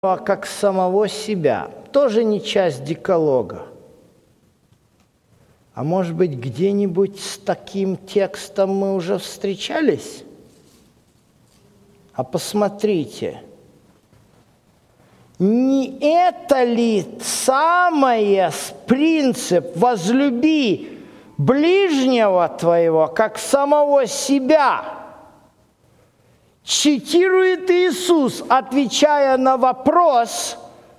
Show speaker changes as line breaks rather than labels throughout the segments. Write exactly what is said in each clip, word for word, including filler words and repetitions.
как самого себя. Тоже не часть декалога. А может быть, где-нибудь с таким текстом мы уже встречались? А посмотрите, не это ли самое принцип «возлюби ближнего твоего, как самого себя»? Цитирует Иисус, отвечая на вопрос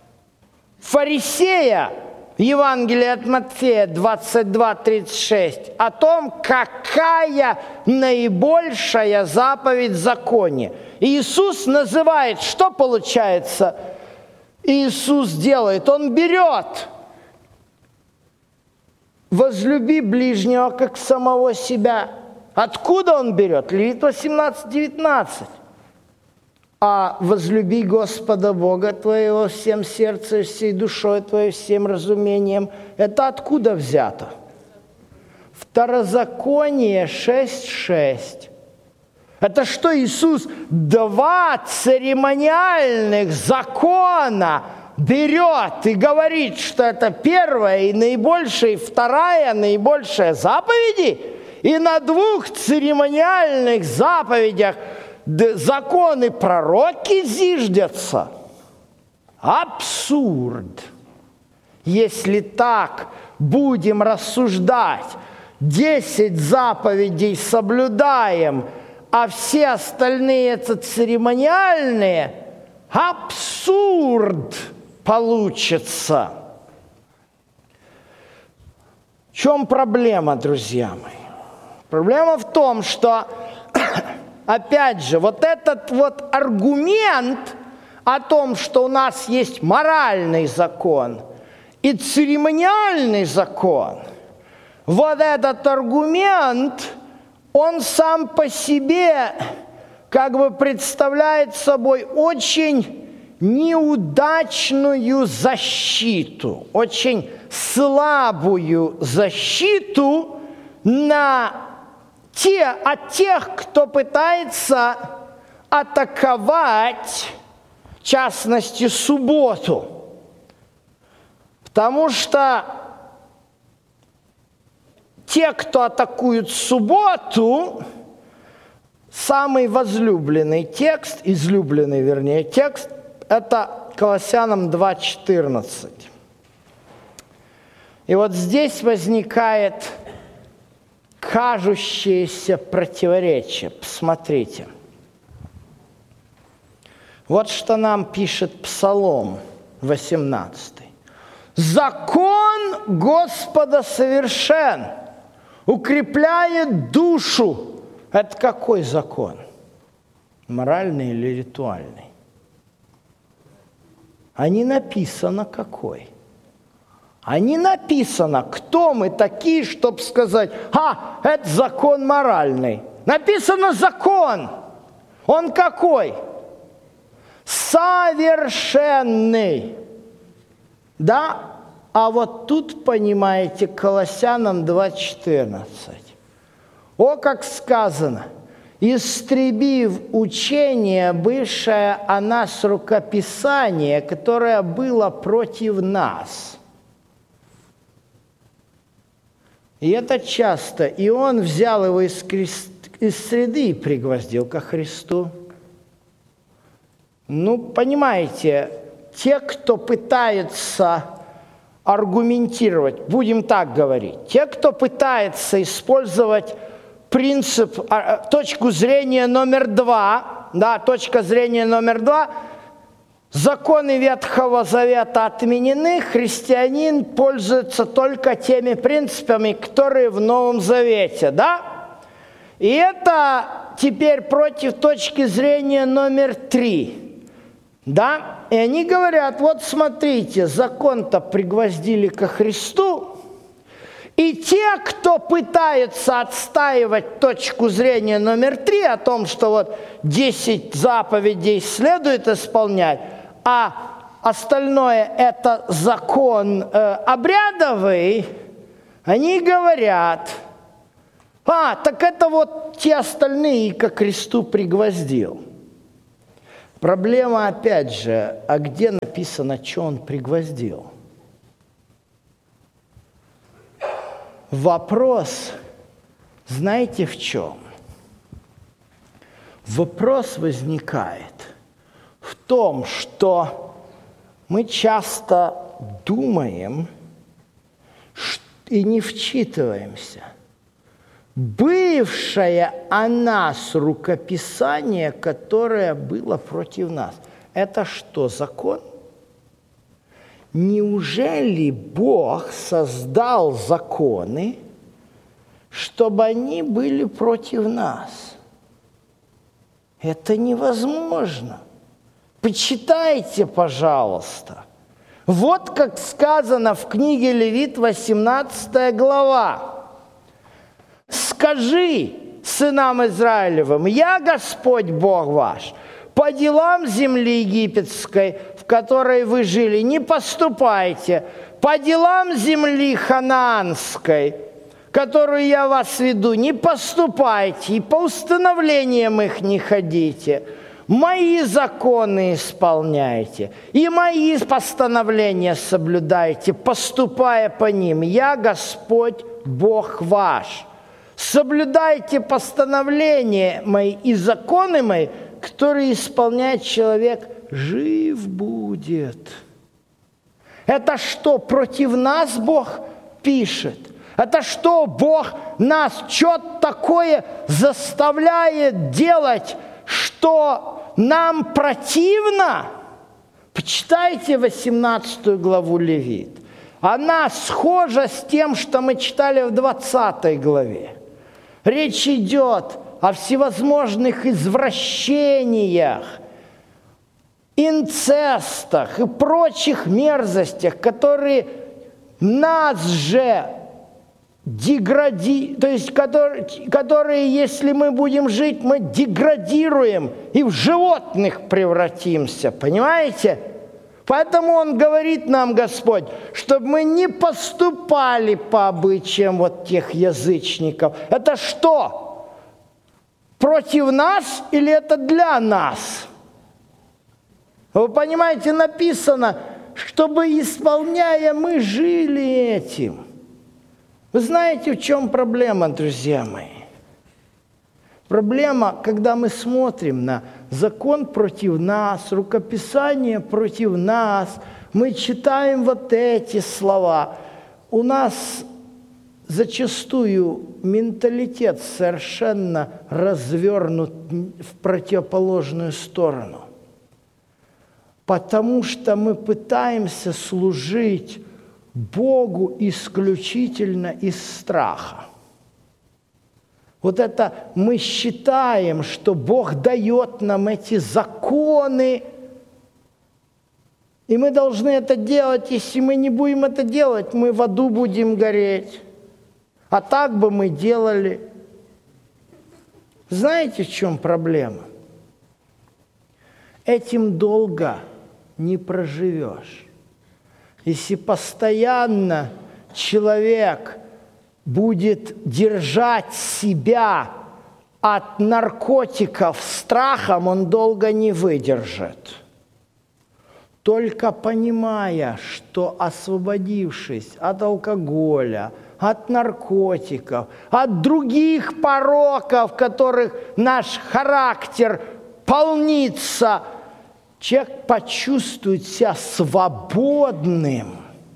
фарисея в Евангелии от Матфея двадцать два тридцать шесть о том, какая наибольшая заповедь в законе. Иисус называет, что получается Иисус делает? Он берет «возлюби ближнего, как самого себя». Откуда он берет? Левит восемнадцать девятнадцать. А возлюби Господа Бога твоего всем сердцем, всей душой твоей, всем разумением. Это откуда взято? Второзаконие шесть шесть. Это что, Иисус два церемониальных закона берет и говорит, что это первая и наибольшая, и вторая наибольшая заповеди? И на двух церемониальных заповедях законы пророки зиждятся. Абсурд! Если так будем рассуждать, десять заповедей соблюдаем, а все остальные это церемониальные, абсурд получится. В чем проблема, друзья мои? Проблема в том, что, опять же, вот этот вот аргумент о том, что у нас есть моральный закон и церемониальный закон, вот этот аргумент, он сам по себе как бы представляет собой очень неудачную защиту, очень слабую защиту на те, от тех, кто пытается атаковать, в частности, субботу. Потому что те, кто атакуют субботу, самый возлюбленный текст, излюбленный, вернее, текст, это Колоссянам два четырнадцать. И вот здесь возникает кажущееся противоречие. Посмотрите. Вот что нам пишет Псалом восемнадцатый. «Закон Господа совершен, укрепляет душу». Это какой закон? Моральный или ритуальный? А не написано какой. А не написано, кто мы такие, чтобы сказать, а, это закон моральный. Написано закон. Он какой? Совершенный. Да? А вот тут, понимаете, Колоссянам два четырнадцать. О, как сказано, истребив учение, бывшее о нас рукописание, которое было против нас. И это часто. И он взял его из, крест... из среды и пригвоздил ко Христу. Ну, понимаете, те, кто пытается аргументировать, будем так говорить, те, кто пытается использовать принцип, точку зрения номер два, да, точка зрения номер два, законы Ветхого Завета отменены, христианин пользуется только теми принципами, которые в Новом Завете, да? И это теперь против точки зрения номер три, да? И они говорят, вот смотрите, закон-то пригвоздили ко Христу, и те, кто пытаются отстаивать точку зрения номер три о том, что вот десять заповедей следует исполнять, а остальное это закон э, обрядовый, они говорят, а, так это вот те остальные ко кресту пригвоздил. Проблема опять же, а где написано, что он пригвоздил? Вопрос, знаете, в чем? Вопрос возникает в том, что мы часто думаем и не вчитываемся. Бывшее о нас рукописание, которое было против нас, это что, закон? Неужели Бог создал законы, чтобы они были против нас? Это невозможно. Почитайте, пожалуйста. Вот как сказано в книге Левит, восемнадцатая глава. «Скажи сынам Израилевым, я Господь Бог ваш, по делам земли египетской, в которой вы жили, не поступайте, по делам земли ханаанской, которую я вас веду, не поступайте, и по установлениям их не ходите. Мои законы исполняйте, и мои постановления соблюдайте, поступая по ним. Я Господь Бог ваш. Соблюдайте постановления мои и законы мои, которые исполняет человек, жив будет». Это что, против нас Бог пишет? Это что, Бог нас что-то такое заставляет делать, что нам противно? Почитайте восемнадцатую главу Левит. Она схожа с тем, что мы читали в двадцатой главе. Речь идет о всевозможных извращениях, инцестах и прочих мерзостях, которые нас же дегради... то есть которые, которые, если мы будем жить, мы деградируем и в животных превратимся, понимаете? Поэтому Он говорит нам, Господь, чтобы мы не поступали по обычаям вот тех язычников. Это что? Против нас или это для нас? Вы понимаете, написано, чтобы, исполняя, мы жили этим. Вы знаете, в чем проблема, друзья мои? Проблема, когда мы смотрим на закон против нас, рукописание против нас, мы читаем вот эти слова. У нас зачастую менталитет совершенно развернут в противоположную сторону. Потому что мы пытаемся служить Богу исключительно из страха. Вот это мы считаем, что Бог дает нам эти законы, и мы должны это делать. Если мы не будем это делать, мы в аду будем гореть. А так бы мы делали. Знаете, в чем проблема? Этим долго не проживешь. Если постоянно человек будет держать себя от наркотиков страхом, он долго не выдержит. Только понимая, что освободившись от алкоголя, от наркотиков, от других пороков, которых наш характер полнится, человек почувствует себя свободным.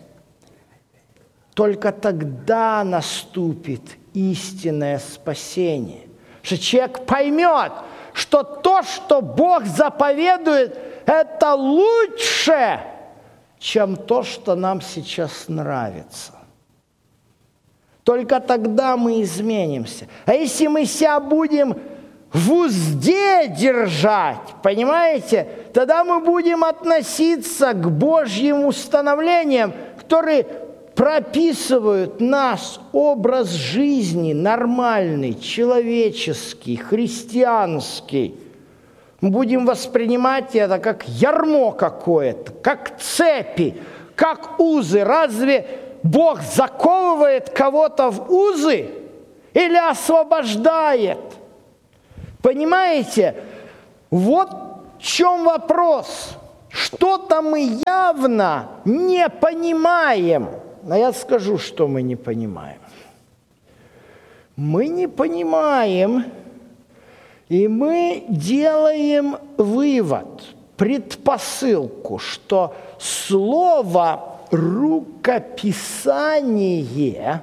Только тогда наступит истинное спасение. Что человек поймет, что то, что Бог заповедует, это лучше, чем то, что нам сейчас нравится. Только тогда мы изменимся. А если мы себя будем в узде держать, понимаете, тогда мы будем относиться к Божьим установлениям, которые прописывают наш образ жизни нормальный, человеческий, христианский. Мы будем воспринимать это как ярмо какое-то, как цепи, как узы. Разве Бог заковывает кого-то в узы или освобождает? Понимаете? Вот в чем вопрос? Что-то мы явно не понимаем. Но я скажу, что мы не понимаем. Мы не понимаем, и мы делаем вывод, предпосылку, что слово «рукописание»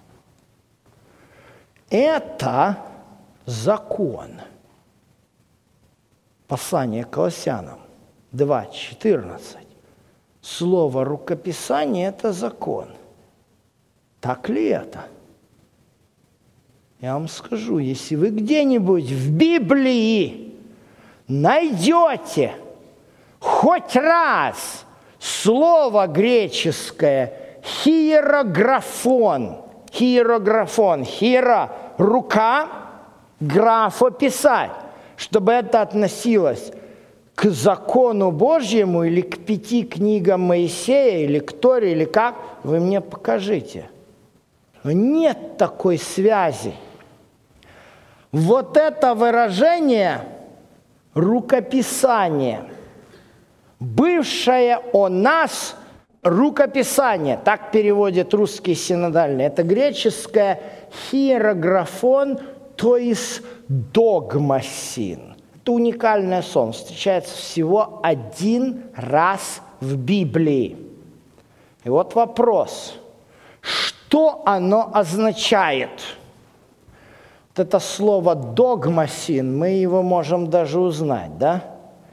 – это закон. Послание к Колоссянам два четырнадцать. Слово «рукописание» – это закон. Так ли это? Я вам скажу, если вы где-нибудь в Библии найдете хоть раз слово греческое «хиерографон», «хиерографон», «хиера» – рука, «графо» – писать, чтобы это относилось к закону Божьему или к пяти книгам Моисея, или к Торе, или как, вы мне покажите. Но нет такой связи. Вот это выражение «рукописание», бывшее о нас рукописание, так переводит русский синодальный, это греческое «хиерографон», то есть «догмасин». Это уникальное слово, встречается всего один раз в Библии. И вот вопрос, что оно означает? Вот это слово «догмасин», мы его можем даже узнать, да?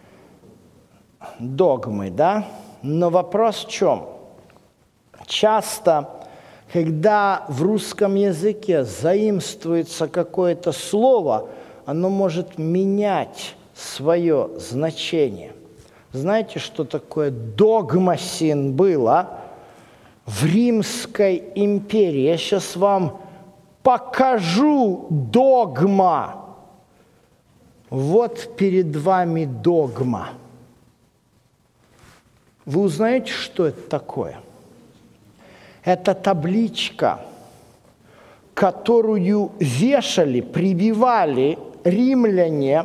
Догмы, да? Но вопрос в чем? Часто, когда в русском языке заимствуется какое-то слово, оно может менять свое значение. Знаете, что такое догмасин было в Римской империи? Я сейчас вам покажу догма. Вот перед вами догма. Вы узнаете, что это такое? Это табличка, которую вешали, прибивали римляне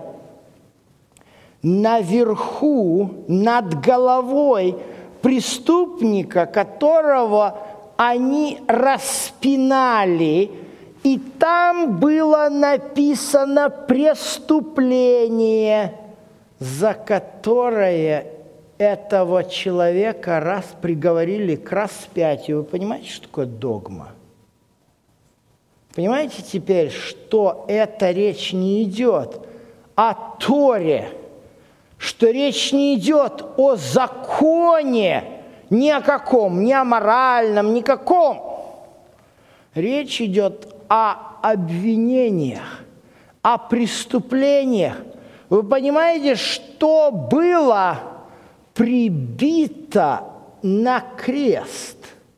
наверху, над головой преступника, которого они распинали, и там было написано преступление, за которое этого человека раз приговорили к распятию. Вы понимаете, что такое догма? Понимаете теперь, что эта речь не идет о Торе, что речь не идет о законе ни о каком, ни о моральном, никаком. Речь идет о обвинениях, о преступлениях. Вы понимаете, что было прибито на крест?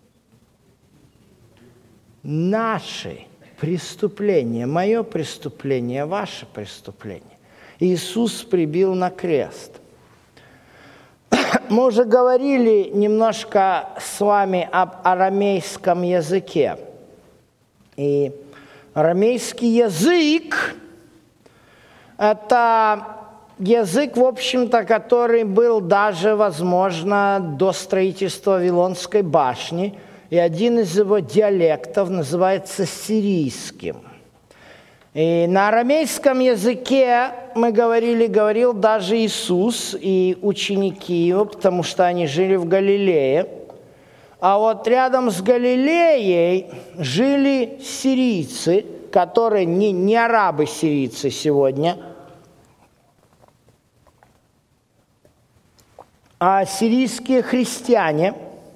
Наши преступление, мое преступление, ваше преступление. Иисус прибил на крест. Мы уже говорили немножко с вами об арамейском языке. И арамейский язык – это язык, в общем-то, который был даже, возможно, до строительства Вавилонской башни. И один из его диалектов называется сирийским. И на арамейском языке, мы говорили, говорил даже Иисус и ученики его, потому что они жили в Галилее. А вот рядом с Галилеей жили сирийцы, которые не, не арабы-сирийцы сегодня, а сирийские христиане,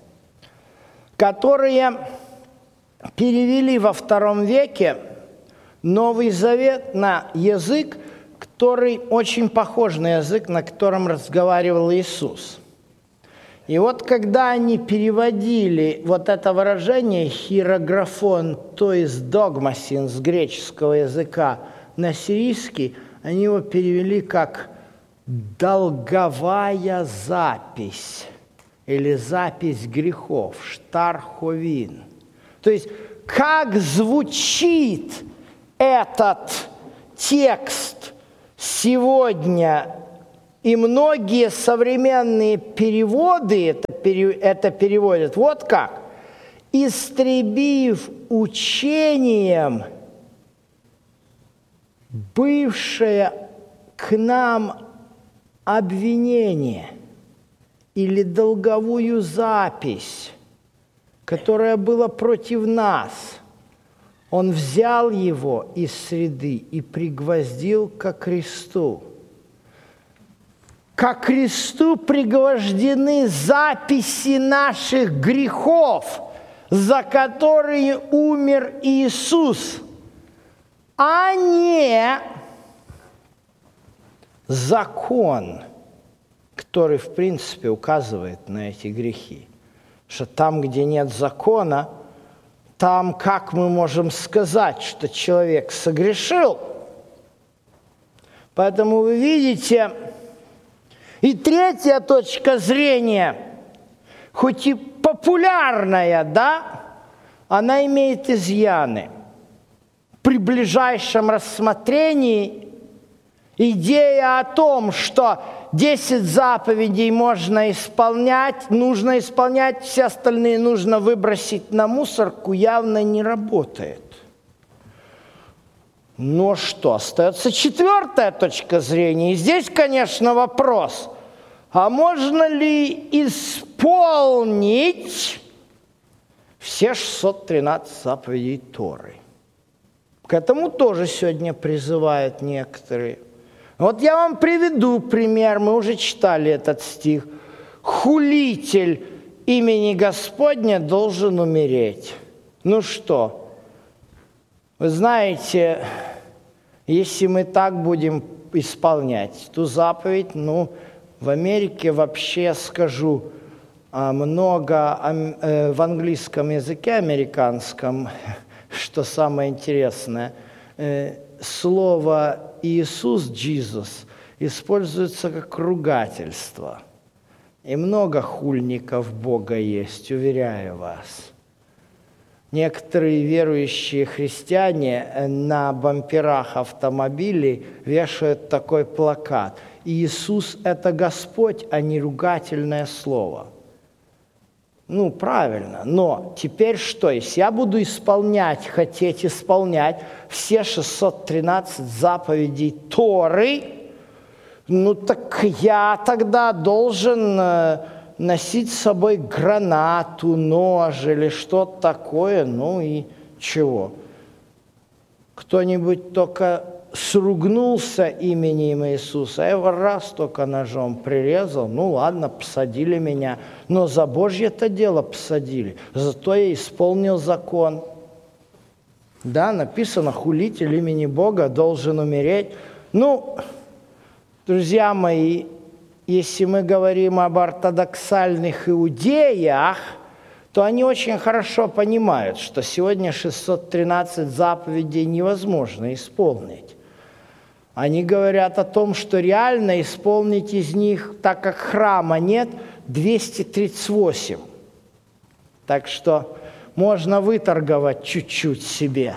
которые перевели во втором веке Новый Завет на язык, который очень похож на язык, на котором разговаривал Иисус. И вот когда они переводили вот это выражение «хиерографон», то есть «догмасин» с греческого языка на сирийский, они его перевели как «долговая запись» или «запись грехов», «штарховин». То есть как звучит этот текст сегодня И многие современные переводы это, пере, это переводят вот как. «Истребив учением бывшее к нам обвинение или долговую запись, которая была против нас, он взял его из среды и пригвоздил ко кресту». Ко кресту пригвождены записи наших грехов, за которые умер Иисус, а не закон, который, в принципе, указывает на эти грехи. Что там, где нет закона, там как мы можем сказать, что человек согрешил? Поэтому вы видите, и третья точка зрения, хоть и популярная, да, она имеет изъяны. При ближайшем рассмотрении идея о том, что десять заповедей можно исполнять, нужно исполнять, все остальные нужно выбросить на мусорку, явно не работает. Но что, остается четвертая точка зрения. И здесь, конечно, вопрос, а можно ли исполнить все шестьсот тринадцать заповедей Торы? К этому тоже сегодня призывают некоторые. Вот я вам приведу пример, мы уже читали этот стих. «Хулитель имени Господня должен умереть». Ну что, вы знаете, если мы так будем исполнять ту заповедь, ну, в Америке вообще, я скажу, много в английском языке, американском, что самое интересное, слово «Иисус», «Jesus» используется как ругательство. И много хульников Бога есть, уверяю вас. Некоторые верующие христиане на бамперах автомобилей вешают такой плакат: «Иисус – это Господь, а не ругательное слово». Ну, правильно, но теперь что? Если я буду исполнять, хотеть исполнять все шестьсот тринадцать заповедей Торы, ну так я тогда должен носить с собой гранату, нож или что-то такое, ну и чего? Кто-нибудь только сругнулся именем Иисуса, я его раз только ножом прирезал, ну ладно, посадили меня, но за Божье-то дело посадили, зато я исполнил закон. Да, написано, хулитель имени Бога должен умереть. Ну, друзья мои, если мы говорим об ортодоксальных иудеях, то они очень хорошо понимают, что сегодня шестьсот тринадцать заповедей невозможно исполнить. Они говорят о том, что реально исполнить из них, так как храма нет, двести тридцать восемь. Так что можно выторговать чуть-чуть себе.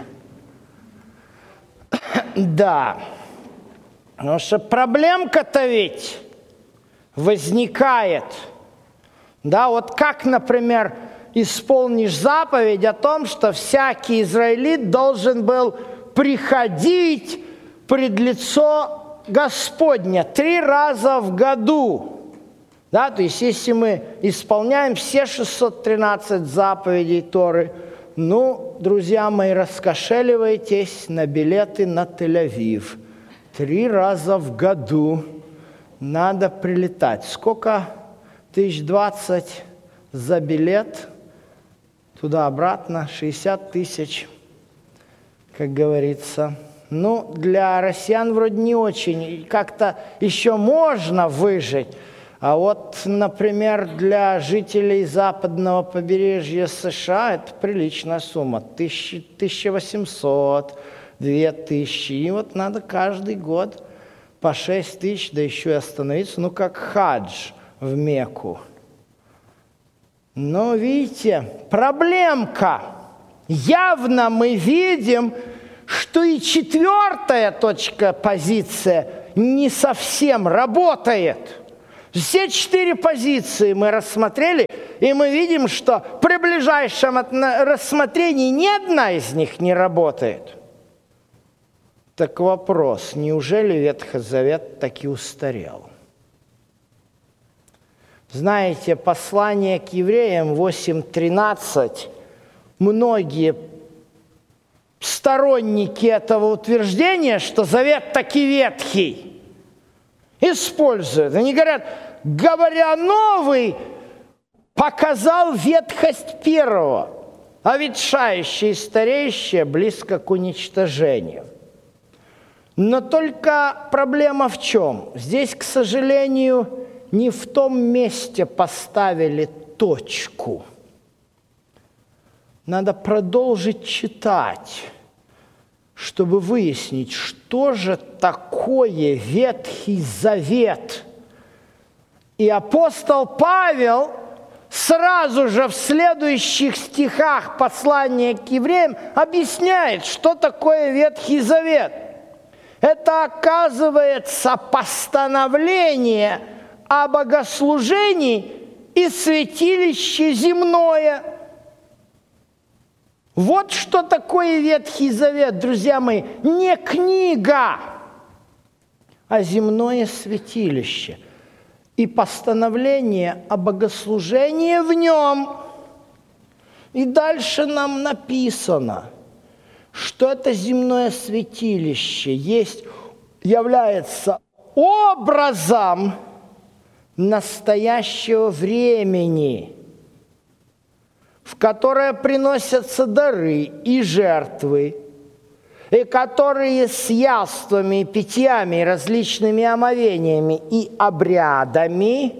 Да. Потому что проблемка-то ведь возникает. Да, вот как, например, исполнишь заповедь о том, что всякий израилит должен был приходить пред лицо Господня три раза в году. Да, то есть, если мы исполняем все шестьсот тринадцать заповедей Торы, ну, друзья мои, раскошеливайтесь на билеты на Тель-Авив. Три раза в году надо прилетать. Сколько? Тысяч двадцать за билет. Туда-обратно шестьдесят тысяч, как говорится. Ну, для россиян вроде не очень. Как-то еще можно выжить. А вот, например, для жителей западного побережья США это приличная сумма. тысяча восемьсот, две тысячи. И вот надо каждый год по шесть тысяч, да еще и остановиться. Ну, как хадж в Мекку. Но, видите, проблемка. Явно мы видим, что и четвертая точка позиция не совсем работает. Все четыре позиции мы рассмотрели, и мы видим, что при ближайшем рассмотрении ни одна из них не работает. Так вопрос, неужели Ветхий Завет таки устарел? Знаете, послание к евреям восемь тринадцать, многие сторонники этого утверждения, что Завет таки ветхий, используют. Они говорят, говоря новый, показал ветхость первого, а ветшающее и стареющее близко к уничтожению. Но только проблема в чем? Здесь, к сожалению, не в том месте поставили точку. Надо продолжить читать, чтобы выяснить, что же такое Ветхий Завет. И апостол Павел сразу же в следующих стихах послания к евреям объясняет, что такое Ветхий Завет. Это, оказывается, постановление о богослужении и святилище земное. Вот что такое Ветхий Завет, друзья мои, не книга, а земное святилище и постановление о богослужении в нем. И дальше нам написано, что это земное святилище есть, является образом настоящего времени, в которое приносятся дары и жертвы, и которые с яствами, и питьями, и различными омовениями и обрядами,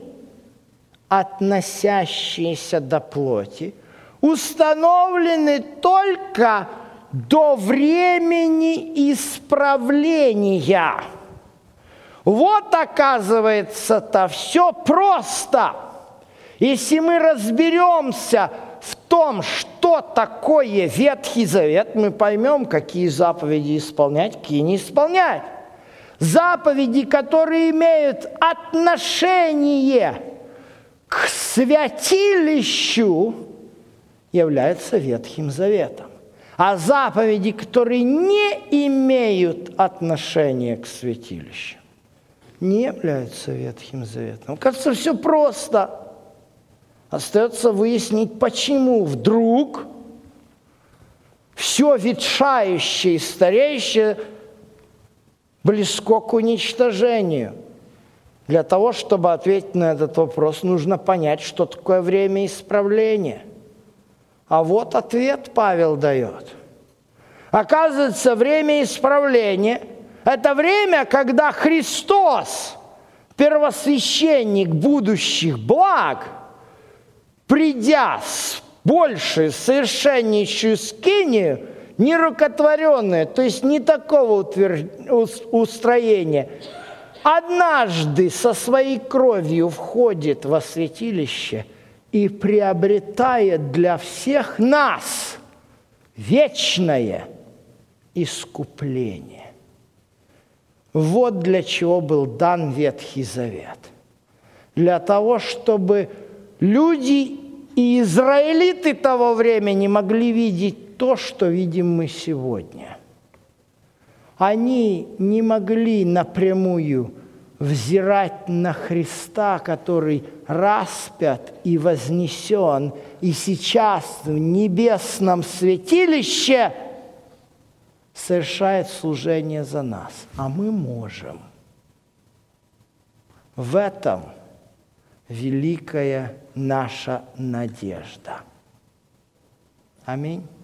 относящиеся до плоти, установлены только до времени исправления. Вот, оказывается-то, все просто. Если мы разберемся в том, что такое Ветхий Завет, мы поймем, какие заповеди исполнять, какие не исполнять. Заповеди, которые имеют отношение к святилищу, являются Ветхим Заветом. А заповеди, которые не имеют отношения к святилищу, не являются Ветхим Заветом. Кажется, все просто. Остается выяснить, почему вдруг все ветшающее и стареющее близко к уничтожению. Для того, чтобы ответить на этот вопрос, нужно понять, что такое время исправления. А вот ответ Павел дает. Оказывается, время исправления – это время, когда Христос, первосвященник будущих благ, придя с большей, совершеннейшую скинию, нерукотворенную, то есть не такого утвер... устроения, однажды со своей кровью входит во святилище и приобретает для всех нас вечное искупление. Вот для чего был дан Ветхий Завет. Для того, чтобы люди и израилиты того времени могли видеть то, что видим мы сегодня. Они не могли напрямую взирать на Христа, который распят и вознесен, и сейчас в небесном святилище совершает служение за нас. А мы можем. В этом великая наша надежда. Аминь.